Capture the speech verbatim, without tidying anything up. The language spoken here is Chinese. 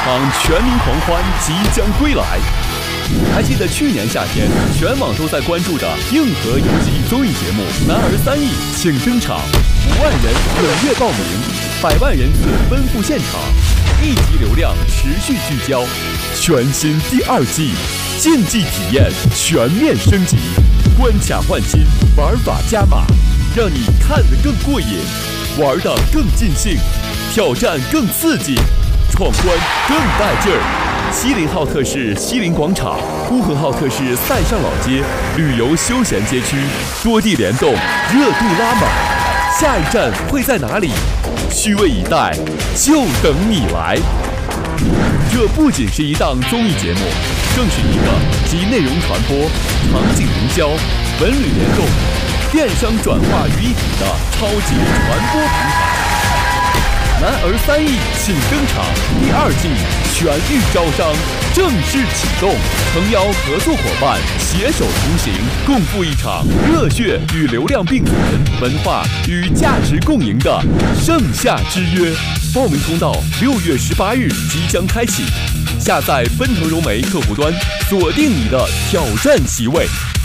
场全民狂欢即将归来。还记得去年夏天，全网都在关注的硬核游戏综艺节目《男儿三亿》请登场，五万人踊跃报名，百万人次奔赴现场，一级流量持续聚焦。全新第二季，竞技体验全面升级，关卡换新，玩法加码，让你看得更过瘾，玩得更尽兴，挑战更刺激，闯关更带劲儿。西林浩特市西林广场，呼和浩特市塞上老街旅游休闲街区，多地联动，热度拉满。下一站会在哪里？虚位以待，就等你来。这不仅是一档综艺节目，更是一个集内容传播、场景营销、文旅联动、电商转化于一体的超级传播平台。男儿三亿请登场，第二季全域招商正式启动，诚邀合作伙伴携手同行，共赴一场热血与流量并存、文化与价值共赢的盛夏之约。报名通道六月十八日即将开启，下载奔腾融媒客户端，锁定你的挑战席位。